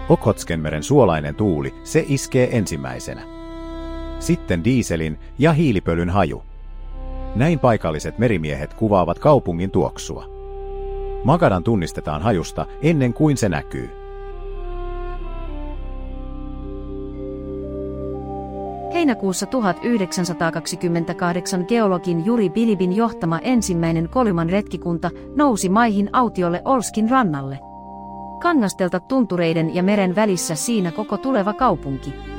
Okhotskemeren suolainen tuuli, se iskee ensimmäisenä. Sitten dieselin ja hiilipölyn haju. Näin paikalliset merimiehet kuvaavat kaupungin tuoksua. Magadan tunnistetaan hajusta ennen kuin se näkyy. Heinäkuussa 1928 geologin Juri Bilibin johtama ensimmäinen Kolyman retkikunta nousi maihin autiolle Olskin rannalle. Kangastelta tuntureiden ja meren välissä siinä koko tuleva kaupunki.